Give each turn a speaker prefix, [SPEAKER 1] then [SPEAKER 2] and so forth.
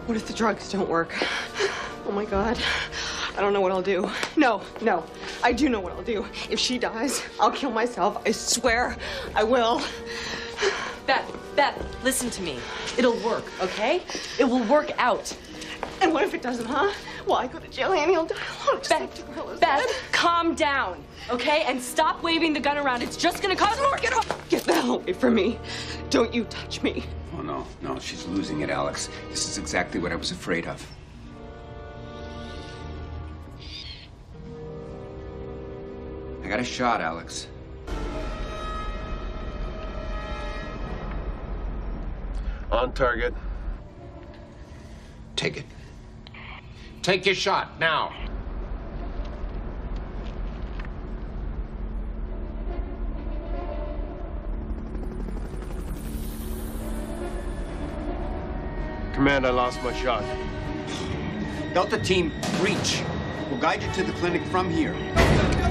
[SPEAKER 1] What if the drugs don't work? Oh my God. I don't know what I'll do. No. I do know what I'll do. If she dies, I'll kill myself. I swear I will.
[SPEAKER 2] Beth, listen to me. It'll work, okay? It will work out.
[SPEAKER 1] And what if it doesn't, huh? Well, I go to jail, Annie will die alone.
[SPEAKER 2] Beth, calm down, okay? And stop waving the gun around. It's just gonna cause more.
[SPEAKER 1] Get the hell away from me. Don't you touch me.
[SPEAKER 3] Oh, no, she's losing it, Alex. This is exactly what I was afraid of. I got a shot, Alex.
[SPEAKER 4] On target.
[SPEAKER 5] Take it. Take your shot, now.
[SPEAKER 4] Command, I lost my shot.
[SPEAKER 3] Delta team, reach. We'll guide you to the clinic from here.